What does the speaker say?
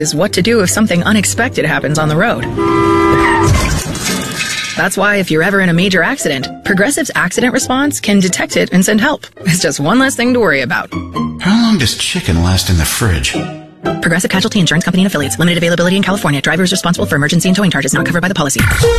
is what to do if something unexpected happens on the road. That's why if you're ever in a major accident, Progressive's accident response can detect it and send help. It's just one less thing to worry about. How long does chicken last in the fridge? Progressive Casualty Insurance Company and Affiliates. Limited availability in California. Drivers responsible for emergency and towing charges not covered by the policy.